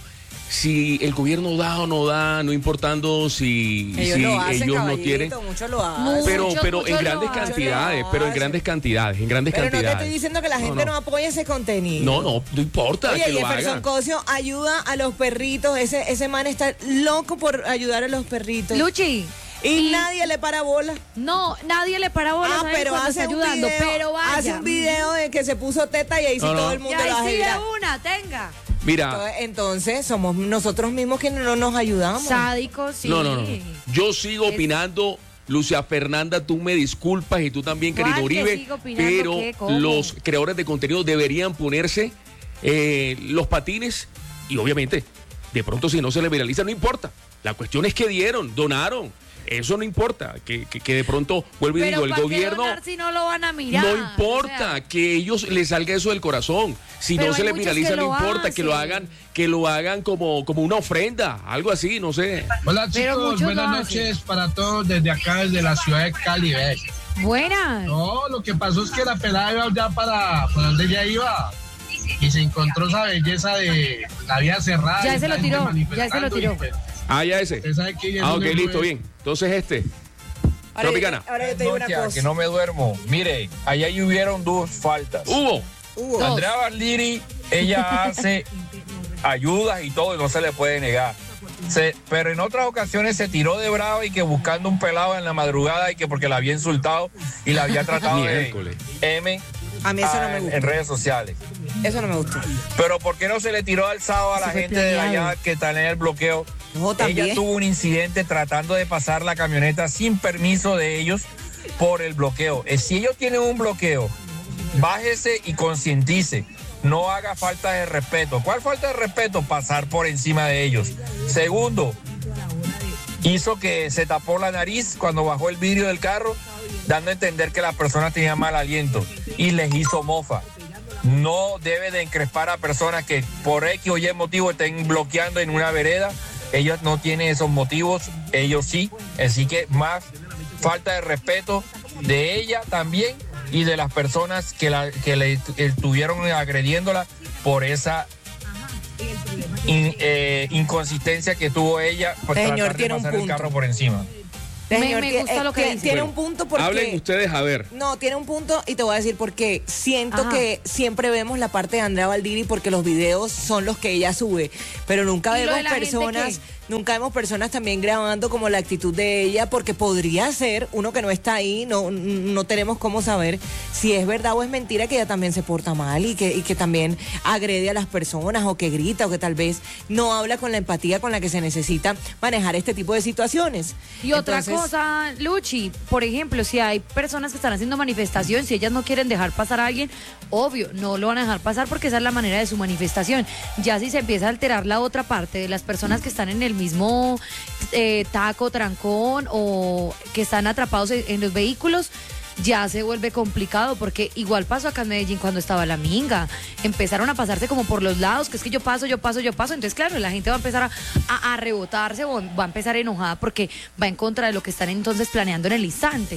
si el gobierno da o no da, no importando si Ellos si lo hacen, ellos no caballito, quieren. muchos lo hacen. Muchos, Pero, pero en muchos grandes lo hacen. cantidades, pero en grandes cantidades, en grandes Pero no te cantidades. estoy diciendo que la gente no, no. apoya ese contenido. No, no, no importa Oye, que lo Jefferson hagan. Cosio ayuda a los perritos. Ese, ese man está loco por ayudar a los perritos. Luchi. Y, nadie le para bola. No, nadie le para bola. Ah, ¿saben? pero Cuando hace está un, ayudando, video, pero vaya. hace un video de que se puso teta y ahí sí No, no. todo el mundo Y ahí lo hace sí de viral. una, tenga. Mira, Entonces, entonces, somos nosotros mismos que no nos ayudamos. Sádicos, sí. no, no, no. Yo sigo Es- opinando. Lucia Fernanda, tú me disculpas y tú también, ¿Cuál Karina que Uribe, sigo opinando? pero ¿Qué? ¿Cómo? los creadores de contenido deberían ponerse eh, los patines y obviamente, de pronto si no se les viraliza, no importa. La cuestión es que dieron, donaron. Eso no importa, que, que, que de pronto, vuelvo y Pero digo, el ¿pa' qué gobierno... donar si no lo van a mirar? No importa, O sea, que ellos les salga eso del corazón. Si Pero no se hay les muchos viraliza, que no lo importa, que lo hacen. hagan, que lo hagan como, como una ofrenda, algo así, no sé. Hola Pero chicos, muchos buenas lo noches para todos desde acá, desde la ciudad de Cali. ¿Ves? Buenas. No, lo que pasó es que la pelada iba ya para, para donde ella iba y se encontró esa belleza de la vía cerrada. Ya y se la lo gente tiró, ya se lo manifestando tiró. y, pues, Ah, ya ese. usted sabe que ella es Ah, una ok, listo, influen- bien. Entonces este. Ahora, Tropicana. ahora yo te digo una Noche, cosa. que no me duermo. Mire, allá hubieron dos faltas. Hubo. Hugo. Dos. Andrea Barliri, ella hace ayudas y todo y no se le puede negar. Se- pero en otras ocasiones se tiró de bravo y que buscando un pelado en la madrugada y que porque la había insultado y la había tratado de Miércoles. M A mí eso no ah, me en, gusta. en redes sociales. Eso no me gusta. Pero ¿por qué no se le tiró al sábado a la Eso fue gente de planeado. allá que está en el bloqueo? No, también. Ella tuvo un incidente tratando de pasar la camioneta sin permiso de ellos por el bloqueo. Eh, Si ellos tienen un bloqueo, bájese y concientice. No haga falta de respeto. ¿Cuál falta de respeto? Pasar por encima de ellos. Segundo, hizo que se tapó la nariz cuando bajó el vidrio del carro, dando a entender que la persona tenía mal aliento y les hizo mofa. No debe de encrespar a personas que por X o Y motivo estén bloqueando en una vereda. Ellos no tienen esos motivos, ellos sí. Así que más falta de respeto de ella también y de las personas que, la, que le estuvieron agrediéndola por esa in- eh, inconsistencia que tuvo ella por Señor, tratar de tiene un pasar el punto. carro por encima. Me- Señor, me tie- gusta eh, lo que tie- dice. Tiene Bueno, un punto porque... Hablen ustedes, a ver. No, tiene un punto y te voy a decir por qué. Siento Ajá. que siempre vemos la parte de Andrea Valdiri porque los videos son los que ella sube, pero nunca ¿Y lo vemos de la gente personas, nunca vemos personas también grabando como la actitud de ella, porque podría ser uno que no está ahí, no, no tenemos cómo saber si es verdad o es mentira que ella también se porta mal y que, y que también agrede a las personas o que grita o que tal vez no habla con la empatía con la que se necesita manejar este tipo de situaciones. Y otra Entonces, cosa, Luchi, por ejemplo, si hay personas que están haciendo manifestación, si ellas no quieren dejar pasar a alguien, obvio, no lo van a dejar pasar porque esa es la manera de su manifestación. Ya si se empieza a alterar la otra parte de las personas que están en el mismo eh, taco, trancón o que están atrapados en, en los vehículos, ya se vuelve complicado porque igual pasó acá en Medellín cuando estaba la minga. Empezaron a pasarse como por los lados, que es que yo paso, yo paso, yo paso. Entonces, claro, la gente va a empezar a, a, a rebotarse o va a empezar enojada porque va en contra de lo que están entonces planeando en el instante.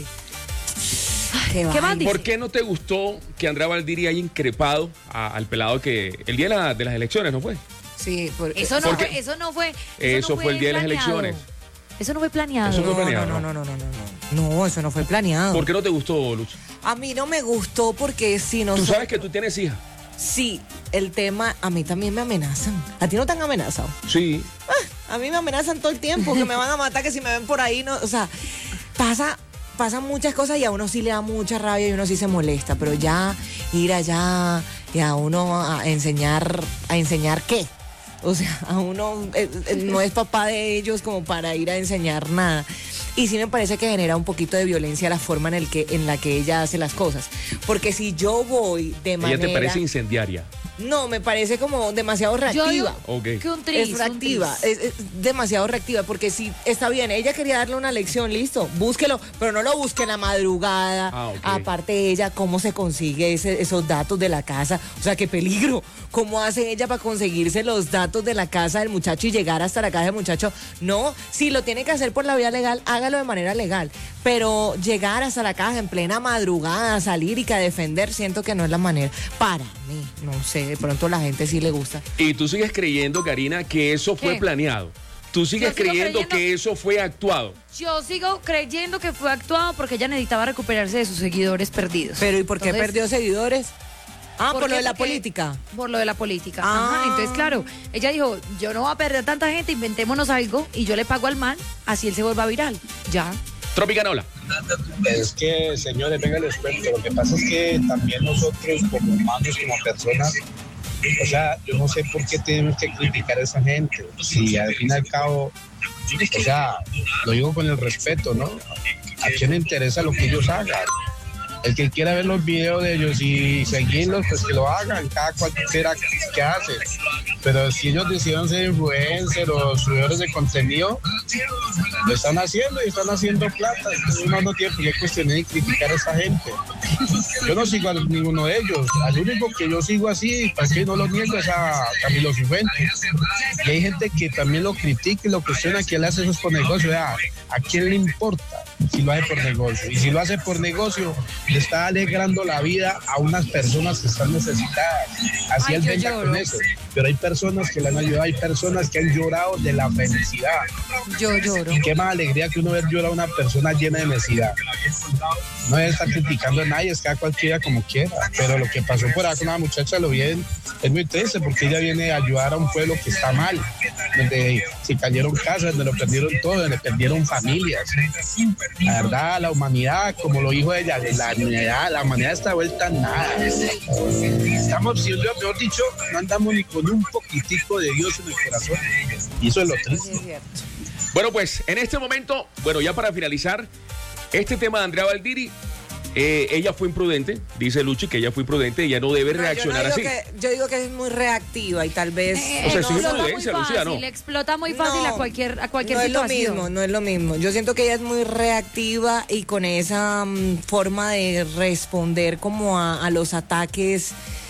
qué ¿Qué más vaina. dice? ¿Por qué no te gustó que Andrea Valdiri haya increpado a- al pelado que el día de, la- de las elecciones, ¿no fue? Sí, porque Eso no, Porque- fue, eso no fue. Eso no fue el día de las planeado. elecciones. Eso no fue planeado. Eso no fue No, planeado, no, no, no, no, no, no. No, eso no fue planeado. ¿Por qué no te gustó, Luz? A mí no me gustó porque si no... Tú sabes que tú tienes hija. Sí, el tema, a mí también me amenazan. ¿A ti no te han amenazado? Sí. A mí me amenazan todo el tiempo, que me van a matar, que si me ven por ahí, no, o sea, pasa, pasan muchas cosas y a uno sí le da mucha rabia y uno sí se molesta, pero ya ir allá y a uno a enseñar, ¿a enseñar qué? O sea, a uno eh, eh, no es papá de ellos como para ir a enseñar nada. Y sí me parece que genera un poquito de violencia la forma en, el que, en la que ella hace las cosas. Porque si yo voy de manera... ¿Ella te parece incendiaria? No, me parece como demasiado reactiva. Yo, okay. que un tris, es reactiva, es, es demasiado reactiva, porque si está bien, ella quería darle una lección, listo, búsquelo, pero no lo busque en la madrugada. Ah, okay. Aparte ella, cómo se consigue ese, esos datos de la casa, o sea, qué peligro, cómo hace ella para conseguirse los datos de la casa del muchacho y llegar hasta la casa del muchacho. No, si lo tiene que hacer por la vía legal, hágalo de manera legal, pero llegar hasta la casa en plena madrugada, salir y que a defender, siento que no es la manera, para mí, no sé. De pronto la gente sí le gusta. Y tú sigues creyendo, Karina, que eso fue ¿Qué? planeado. Tú sigues creyendo, creyendo que eso fue actuado. Yo sigo creyendo que fue actuado porque ella necesitaba recuperarse de sus seguidores perdidos. Pero ¿y por qué Entonces, perdió seguidores? Ah, por, ¿por lo qué? de la Porque- política. Por lo de la política. Ah. Ajá, entonces, claro, ella dijo, yo no voy a perder tanta gente, inventémonos algo y yo le pago al man, así él se vuelva viral. Ya. Tropicanola. Es que, señores, venga, les cuento. Lo que pasa es que también nosotros, como humanos, como personas, o sea, yo no sé por qué tenemos que criticar a esa gente. Si al fin y al cabo, o sea, lo digo con el respeto, ¿no? ¿A quién le interesa lo que ellos hagan? El que quiera ver los videos de ellos y seguirlos, pues que lo hagan, cada cual quiera que hace. Pero si ellos decidieron ser influencers o subidores de contenido, lo están haciendo y están haciendo plata. Entonces uno no tiene por qué cuestionar y criticar a esa gente. Yo no sigo a ninguno de ellos. Al único que yo sigo así, para que no lo niego, es a Camilo Cifuentes. Y hay gente que también lo critica y lo cuestiona, que él hace eso por negocio. O sea, ¿a quién le importa si lo hace por negocio? Y si lo hace por negocio, le está alegrando la vida a unas personas que están necesitadas. Así Ay, él yo venga lloro. con eso. Pero hay personas que le han ayudado, hay personas que han llorado de la felicidad. Yo lloro. Y qué más alegría que uno ver llorar a una persona llena de necesidad. No debe estar criticando a nadie, es cada cualquiera como quiera. Pero lo que pasó por acá con una muchacha lo bien, es muy triste porque ella viene a ayudar a un pueblo que está mal, donde se cayeron casas, donde lo perdieron todo, donde perdieron familias. La verdad, la humanidad, como lo dijo ella, la humanidad, la humanidad está vuelta en nada. Estamos siendo, mejor dicho, no andamos ni con un poquitico de Dios en el corazón. Y eso es lo triste. Bueno, pues en este momento, bueno, ya para finalizar, este tema de Andrea Valdiri, eh, ella fue imprudente, dice Luchi que ella fue imprudente, ella no debe No, reaccionar yo no así. digo que, yo digo que es muy reactiva y tal vez... Eh, O sea, sí es explota muy imprudencia, Lucía, fácil, ¿no? explota muy fácil No, a cualquier, a cualquier no situación. es lo mismo, no es lo mismo. Yo siento que ella es muy reactiva y con esa mm, forma de responder como a, a los ataques,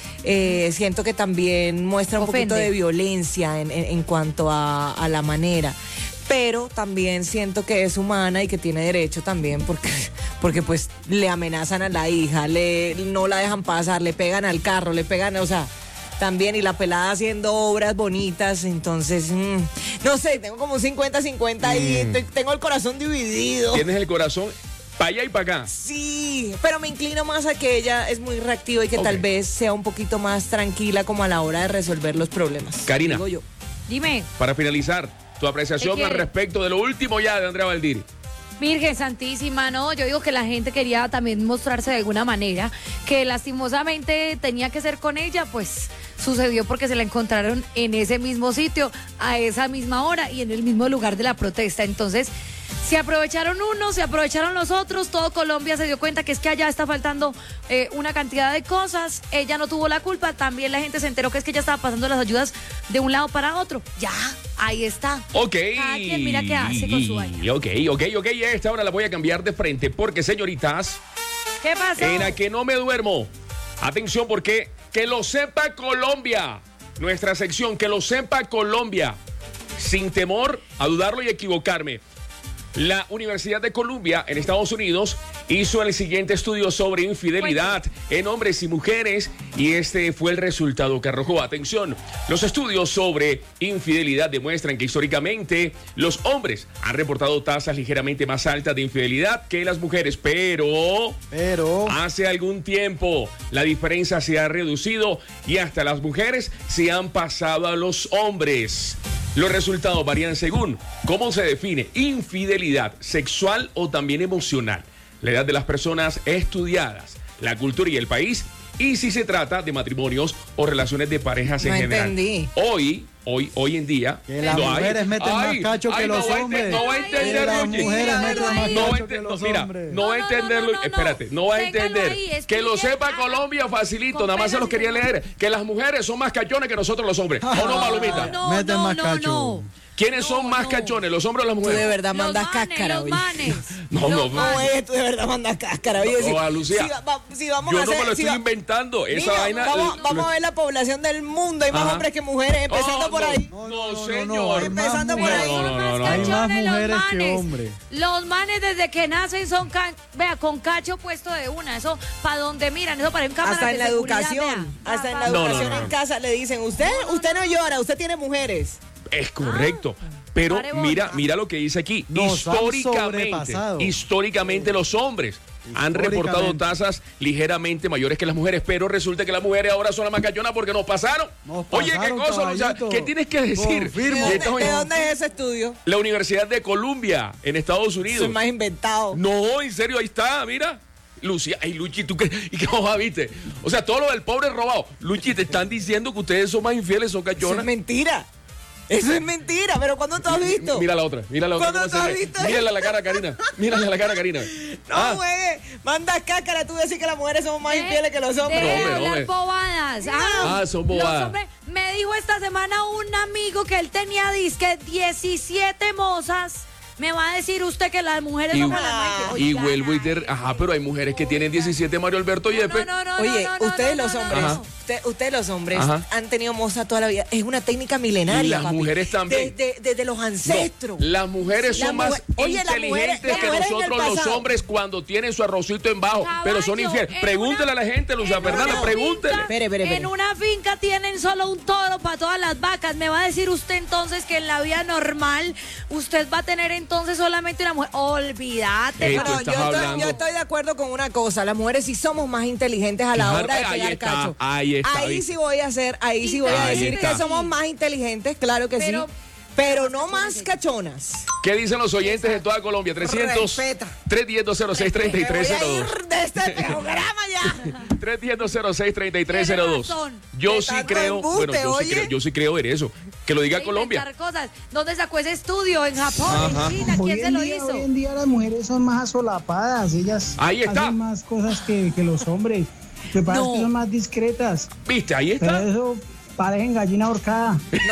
eh, siento que también muestra un Ofende. poquito de violencia en, en- en cuanto a, a la manera. Pero también siento que es humana y que tiene derecho también porque, porque pues le amenazan a la hija, le, no la dejan pasar, le pegan al carro, le pegan, o sea... También, y la pelada haciendo obras bonitas, entonces, mmm, no sé, tengo como cincuenta cincuenta y Mm. estoy- tengo el corazón dividido. Tienes el corazón para allá y para acá. Sí, pero me inclino más a que ella es muy reactiva y que Ok. tal vez sea un poquito más tranquila como a la hora de resolver los problemas. Karina. Digo yo. Dime, Para finalizar, tu apreciación ¿Qué al quiere? respecto de lo último ya de Andrea Valdiri. Virgen Santísima, no, yo digo que la gente quería también mostrarse de alguna manera, que lastimosamente tenía que ser con ella, pues sucedió porque se la encontraron en ese mismo sitio, a esa misma hora y en el mismo lugar de la protesta. Entonces, se aprovecharon unos, se aprovecharon los otros, todo Colombia se dio cuenta que es que allá está faltando eh, una cantidad de cosas, ella no tuvo la culpa, también la gente se enteró que es que ella estaba pasando las ayudas de un lado para otro, ya, ahí está. Ok. Cada quien mira qué hace con su vaina. Ok, ok, ok. A esta hora la voy a cambiar de frente porque, señoritas, ¿Qué pasó? en la que no me duermo. Atención porque que lo sepa Colombia. Nuestra sección, que lo sepa Colombia. Sin temor a dudarlo y equivocarme. La Universidad de Columbia en Estados Unidos hizo el siguiente estudio sobre infidelidad en hombres y mujeres y este fue el resultado que arrojó. Atención, los estudios sobre infidelidad demuestran que históricamente los hombres han reportado tasas ligeramente más altas de infidelidad que las mujeres, pero, Pero hace algún tiempo la diferencia se ha reducido y hasta las mujeres se han pasado a los hombres. Los resultados varían según cómo se define infidelidad sexual o también emocional, la edad de las personas estudiadas, la cultura y el país y si se trata de matrimonios o relaciones de parejas en No general. entendí. Hoy, hoy, hoy en día, Que las no hay- mujeres meten ay, más cacho que ay, los no va a ente- hombres. No va a Que entender, las Luchi. mujeres meten más No va a cacho que ente- los mira, hombres. no va a entender, Luchi. Espérate, no va a Téngalo entender. ahí, Que lo estudie- sepa Colombia facilito, nada más se los quería leer. Que las mujeres son más cachones que nosotros los hombres. ¿O no, Malumita? No, Meten no, más no, cacho. no. ¿Quiénes son más cachones, los hombres o las Tú de mujeres? verdad Los mandas manes, cáscara los hoy. manes. No, no, Los no. No, eh, tú de verdad mandas cáscara. Oye, si, No, Lucía, si, va- si vamos Yo a no hacer, me lo si estoy va- inventando. Esa Niño, vaina. vamos, eh, vamos a ver la población del mundo. Hay más Ajá. hombres que mujeres, empezando Oh, por no, ahí. No, señor. Empezando por mujeres. ahí. No, no, no, no. Hay más Cachones, los mujeres que manes. hombres. Los manes desde que nacen son, ca- vea, con cacho puesto de una. Eso, para donde miran, eso para un cámara Hasta de en la seguridad, educación, vea. hasta en la No, no, educación no, no. en casa le dicen, usted, usted no llora, usted tiene mujeres. Es correcto. Pero Pare bola. mira, mira lo que dice aquí. Nos han históricamente, sobrepasado. históricamente los hombres han reportado Históricamente. tasas ligeramente mayores que las mujeres, pero resulta que las mujeres ahora son las más cachonas porque nos pasaron. Nos Oye, ¿qué pasaron, cosa, Lucia? caballito. ¿Qué tienes que decir? Confirmo. ¿De Y dónde, esto- de dónde es ese estudio? La Universidad de Columbia, en Estados Unidos. Soy más inventado. No, en serio, ahí está, mira. Lucía, ay, Luchi, ¿tú qué? ¿Y qué hoja viste? O sea, todo lo del pobre robado. Luchi, te están diciendo que ustedes son más infieles, son Eso cachonas. es mentira. Eso es mentira, pero ¿cuándo tú has visto? Mira la otra, mira la otra. ¿Cuándo cómo tú se has ríe. visto? Mírale la cara, Karina. Mírale la cara, Karina. No, Ah, güey. Manda cácara tú decir que las mujeres somos más De- infieles que los hombres. Deje de hombre, hablar hombre. bobadas. Ah, son Los bobadas. hombres- me dijo esta semana un amigo que él tenía disque diecisiete mozas. Me va a decir usted que las mujeres Y- somos las más infieles. y Oiga, vuelvo y te... Ajá, pero hay mujeres que tienen diecisiete, Mario Alberto Yepe. No, no, no, Oye, no, no, ustedes no, los no, hombres, no. Ajá. usted- ustedes los hombres Ajá. han tenido moza toda la vida. Es una técnica milenaria, Y las papi. mujeres también. Desde, desde los ancestros. No, las mujeres La son más mujer- oye, las inteligentes mujeres- las que mujeres en el nosotros los pasado. hombres cuando tienen su arrocito en bajo, pero son Caballo, infieles. en Pregúntele una- a la gente, Lucia en Fernanda, una pregúntele. finca- Espere, espere, espere. En una finca tienen solo un toro para todas las vacas. Me va a decir usted entonces que en la vida normal usted va a tener entonces solamente una mujer. Olvídate. Ey, no, tú Bueno, estás yo estoy, hablando. yo estoy de acuerdo con una cosa. Las mujeres sí somos más inteligentes a la Claro, hora de ahí pegar está, cacho. ahí está, Ahí ¿viste? sí voy a hacer, ahí sí voy a Ahí decir está. que somos más inteligentes, claro que Pero- sí. Pero no más cachonas. ¿Qué dicen los oyentes de toda Colombia? trescientos, Respeta. tres uno cero, dos seis tres Me tres voy a cero dos. ir de este programa ya. tres uno cero, cero seis tres tres cero dos. Tiene razón. Yo De sí tanto creo, embuste, bueno, yo sí oye. creo, yo sí creo en eso. Que lo diga de Colombia. inventar cosas. ¿Dónde sacó ese estudio? ¿En Japón? Ajá. ¿En China? Hoy ¿Quién se en lo día- hizo? Hoy en día las mujeres son más asolapadas, ellas Ahí está. hacen más cosas que, que los hombres. Lo que pasa No. es que son más discretas, ¿Viste? Ahí pero está. eso parecen gallina ahorcada.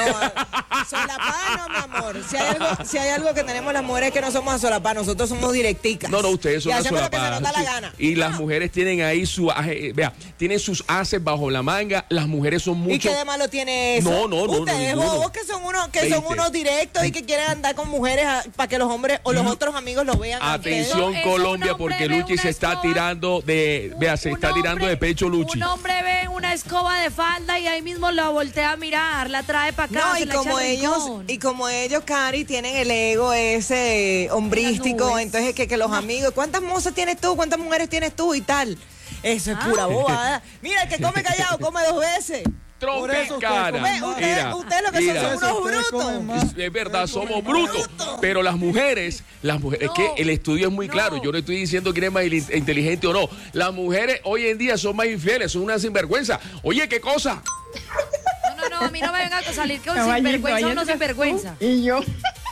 No, solapada no, mi amor. Si hay, algo, si hay algo que tenemos las mujeres que no somos asolapadas, nosotros somos directicas. No, no, ustedes son y hacemos lo que se asolapadas. nos da la gana. Y las mujeres tienen ahí su aje, eh, vea, tienen sus haces bajo la manga. Las mujeres son ¿Y mucho. qué de malo tiene eso? No, no, no, no, Ustedes ninguno. bobos que son unos que son Veinte. unos directos y que quieren andar con mujeres para que los hombres o los otros amigos lo vean. a ustedes. Atención, Eso, Colombia, un hombre porque ve Luchi una se está escoba, tirando de. Vea, se Un está tirando hombre- de pecho Luchi. Un hombre ve una escoba de falda y ahí mismo la voltea a mirar, la trae para acá. No, se y la echa como al ellos, rincón. y como ellos, Cari, tienen el ego ese hombrístico, nubes. entonces que, que los amigos, ¿cuántas mozas tienes tú? ¿Cuántas mujeres tienes tú? Y tal. Eso es Ah. pura bobada. Mira, el que come callado come dos veces. Por eso ustedes Trompicana. comen más. Ustedes, Mira, ustedes lo que mira. son son unos Ustedes comen brutos. más. Es, es verdad, somos brutos. Pero las mujeres, las mujeres, No, es que el estudio es muy no. claro. Yo no estoy diciendo quién es más il- inteligente o no. Las mujeres hoy en día son más infieles, son una sinvergüenza. Oye, ¿qué cosa? No, no, no, a mí no me venga a salir con Caballito, sinvergüenza o ahí no estás sinvergüenza. Y yo.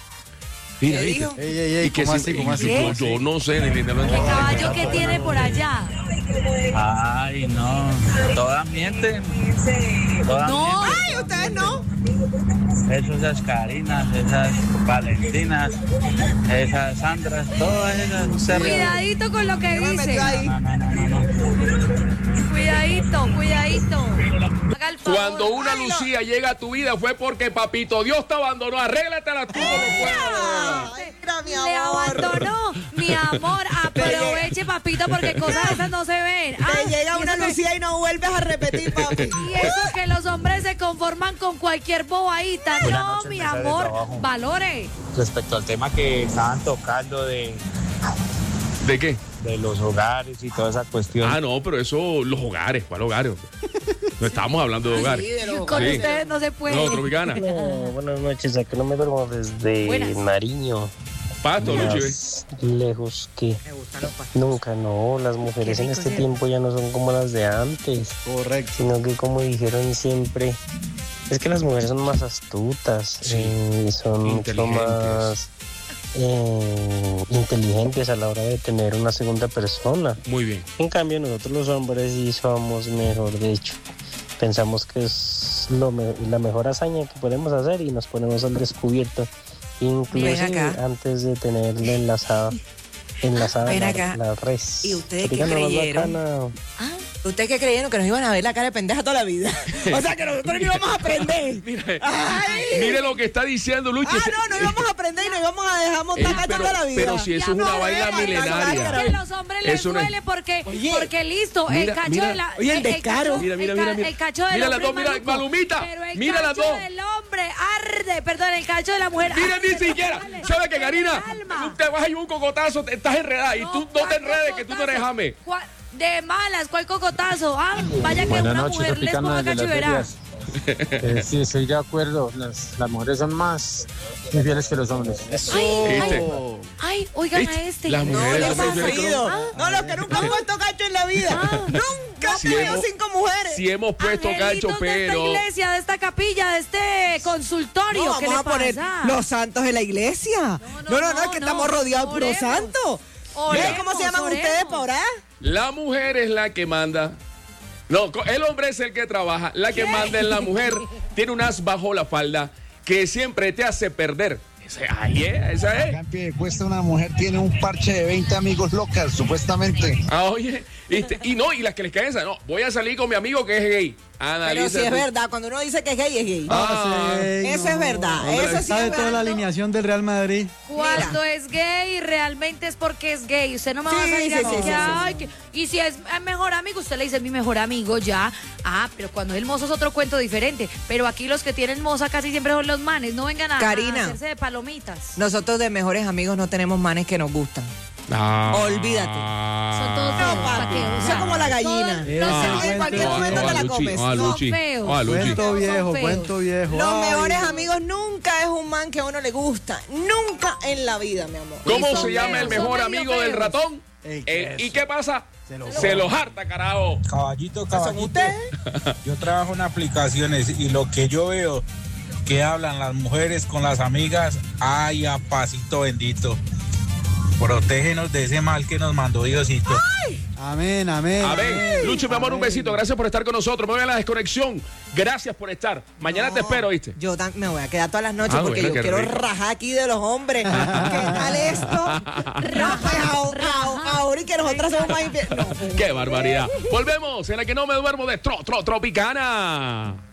Mira, ¿Qué ¿viste? dijo? Ey, ey, ey, Y que ¿cómo si- así, cómo así, yo- cómo así? Yo no sé, ni linda, no ¿El caballo que tiene por allá? Ay, no. Todas mienten. Todas No. Ay, ustedes no. mienten. Esas Carinas, esas Valentinas, esas Sandras, todas esas. se- Cuidadito con lo que Me dice. metió ahí. No, no, no, no, no. Cuidadito, cuidadito. Haga el favor. Cuando una Ay, no. Lucía llega a tu vida fue porque papito Dios te abandonó. Arréglatela tú como puedas. Ay, mira, mi Le amor. abandonó, mi amor. Aproveche, papito, porque cosas de esas no se ven. Ah, Te llega y una eso que- Lucía y no vuelves a repetir, papi. Y eso que los hombres se conforman con cualquier bobadita. Buenas No, noches, mi mesa de amor, trabajo. valore. Respecto al tema que estaban tocando de, ¿De qué? de los hogares y toda esa cuestión. Ah, no, pero eso, los hogares. ¿Cuál hogares? No estamos hablando de hogares. Sí, de los Con Sí. ustedes no se puede. No, Tropicana. No, buenas noches, aquí no me duermo desde Buenas. Nariño. Pasto, Luchi. Más lejos que nunca, no. Las mujeres en este tiempo ya no son como las de antes. Correcto. Sino que, como dijeron siempre, es que las mujeres son más astutas, Sí. eh, son mucho Inteligentes. más eh, inteligentes a la hora de tener una segunda persona. Muy bien. En cambio, nosotros los hombres sí somos mejor, de hecho. Pensamos que es lo me- la mejor hazaña que podemos hacer y nos ponemos al descubierto, incluso Ven acá. antes de tenerla enlazada, enlazada Ven la, acá. la res. ¿Y ustedes Digan qué lo más creyeron? bacana. ¿Ustedes qué creyeron? Que nos iban a ver la cara de pendeja toda la vida. O sea, que nosotros no íbamos a aprender. Mire, Ay. mire lo que está diciendo Luchi. Ah, no, no íbamos a aprender y nos íbamos a dejar montar Eh, cacho pero- toda la vida. pero si eso es una vaina milenaria. Que a los hombres les Es una- duele porque, Oye. porque listo, Mira, el cacho mira. de la. Oye, el descaro. cacho- Mira, mira, el ca- mira, mira. El cacho del Mira las hombre dos, mira, maluco, Malumita, pero el mira las cacho dos. del hombre arde, perdón, el cacho de la mujer. Mira, arde, ni siquiera. vale, ¿Sabes qué, en Karina? el alma. Tú te vas a ir un cocotazo, te estás enredada. Y tú no te ¿cuál enredes, que tú no eres cocotazo? jame. ¿Cuál- De malas, ¿cuál cocotazo? Ah, vaya que Buenas una noches, mujer les ponga tropicanas de cacho y las verá. ferias. Eh, sí, estoy de acuerdo. Las, las mujeres son más infieles que los hombres. Ay, ¿Viste? ay, ay, oigan ¿Viste? a este. Las No, mujeres les son ha infieles con sufrido. los- No, los que nunca han puesto cacho en la vida. Nunca Si han tenido hemos- cinco mujeres. Si hemos puesto Angelitos cacho, de esta pero. iglesia, de esta capilla, de este consultorio. No, ¿Qué vamos le a poner pasa? los santos de la iglesia. No, no, no, es que no, estamos rodeados por los oremos. santos. Oremos, ¿Ven cómo se llaman oremos. ustedes por ahí? La mujer es la que manda. No, co- el hombre es el que trabaja. La que manda es la mujer. Tiene un as bajo la falda que siempre te hace perder. Ese- Ahí es, esa es. En pie de cuesta una mujer tiene un parche de veinte amigos locas, supuestamente. Ah, oye, ¿viste? Y no, y las que les caen esa, no, voy a salir con mi amigo que es gay. Pero Analiza si es tú. verdad, cuando uno dice que es gay, es gay. Ah, Eso es verdad. Hombre, Eso sí ¿Sabe es toda la verdad. alineación del Real Madrid? Cuando es gay, realmente es porque es gay. Usted no me va a Sí, salir sí, así sí, que, sí, sí, ay, que- y si es el mejor amigo, usted le dice es mi mejor amigo ya. Ah, pero cuando el mozo es otro cuento diferente. Pero aquí los que tienen moza casi siempre son los manes. No vengan a, Karina. a hacerse de palomitas. Nosotros de mejores amigos no tenemos manes que nos gustan. Ah. Olvídate. Son todos feos. ¿para qué? O Eso sea, es como la gallina. todos- Ah, en cualquier no, momento no, te la a Luchi, comes. no, a Luchi, Son feos. no, a Luchi. Cuento Son viejo, feos. cuento viejo. Los Ay. mejores amigos nunca es un man que a uno le gusta. Nunca en la vida, mi amor. ¿Cómo Y son se llama el feos, mejor son medio amigo del feos. ratón? El El- ¿Y queso. qué pasa? Se lo Se los harta, carajo. Caballito, ¿Son caballito. ustedes? Yo trabajo en aplicaciones y lo que yo veo que hablan las mujeres con las amigas, ay, a pasito bendito. Protégenos de ese mal que nos mandó Diosito. Amén, amén. A ver, amén, Lucho, mi amor, un amén. besito. Gracias por estar con nosotros. Me voy a la desconexión. Gracias por estar. Mañana No, te espero, ¿viste? Yo tam- me voy a quedar todas las noches Ah, porque bueno, yo qué quiero rico. rajar aquí de los hombres. ¿Qué tal esto? Raja ahora, ahora y que nosotras somos más infieles. No. Qué barbaridad. Volvemos en la que no me duermo de Tro, Tro, Tropicana.